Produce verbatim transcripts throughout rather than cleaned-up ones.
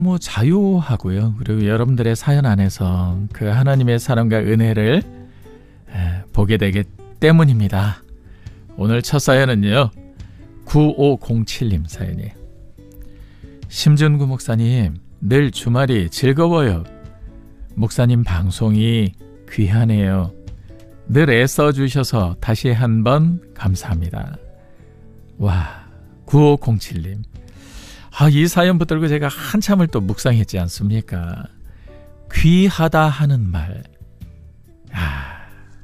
너무 자유하고요. 그리고 여러분들의 사연 안에서 그 하나님의 사랑과 은혜를 보게 되기 때문입니다. 오늘 첫 사연은요, 구오공칠님 사연이에요. 심준구 목사님, 늘 주말이 즐거워요. 목사님 방송이 귀하네요. 늘 애써주셔서 다시 한번 감사합니다. 와, 구오공칠님. 아, 이 사연 붙들고 제가 한참을 또 묵상했지 않습니까? 귀하다 하는 말. 아,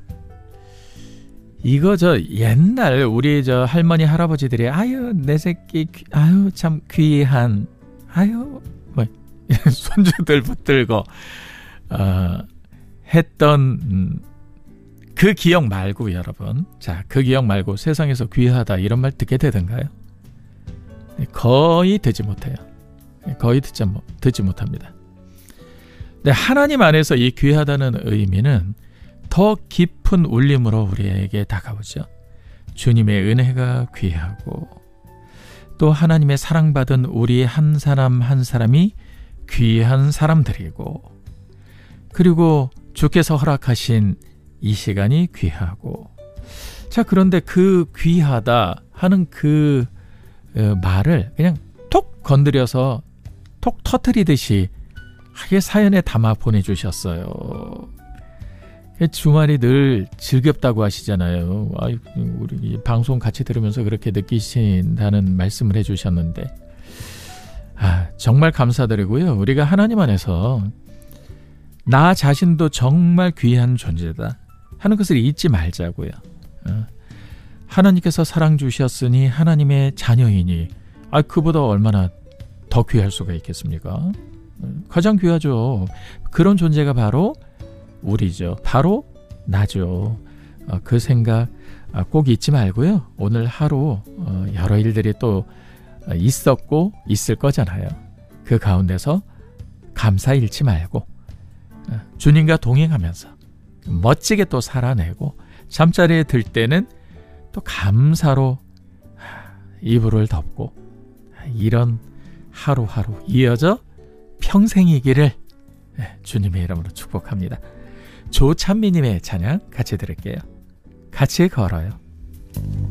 이거 저 옛날 우리 저 할머니 할아버지들이 아유 내 새끼 귀, 아유 참 귀한 아유 뭐 손주들 붙들고 어, 했던 음, 그 기억 말고 여러분, 자, 그 기억 말고 세상에서 귀하다 이런 말 듣게 되던가요? 거의 듣지 못해요. 거의 듣지, 듣지 못합니다. 근데 하나님 안에서 이 귀하다는 의미는 더 깊은 울림으로 우리에게 다가오죠. 주님의 은혜가 귀하고 또 하나님의 사랑받은 우리 한 사람 한 사람이 귀한 사람들이고, 그리고 주께서 허락하신 이 시간이 귀하고. 자, 그런데 그 귀하다 하는 그 어, 말을 그냥 톡 건드려서 톡 터뜨리듯이 하게 사연에 담아 보내주셨어요. 주말이 늘 즐겁다고 하시잖아요. 아유, 우리 방송 같이 들으면서 그렇게 느끼신다는 말씀을 해주셨는데, 아, 정말 감사드리고요. 우리가 하나님 안에서 나 자신도 정말 귀한 존재다 하는 것을 잊지 말자고요. 하나님께서 사랑 주셨으니 하나님의 자녀이니, 아, 그보다 얼마나 더 귀할 수가 있겠습니까? 가장 귀하죠. 그런 존재가 바로 우리죠. 바로 나죠. 그 생각 꼭 잊지 말고요. 오늘 하루 여러 일들이 또 있었고 있을 거잖아요. 그 가운데서 감사 잃지 말고 주님과 동행하면서 멋지게 또 살아내고, 잠자리에 들 때는 또 감사로 이불을 덮고, 이런 하루하루 이어져 평생이기를 주님의 이름으로 축복합니다. 조찬미님의 찬양 같이 들을게요. 같이 걸어요.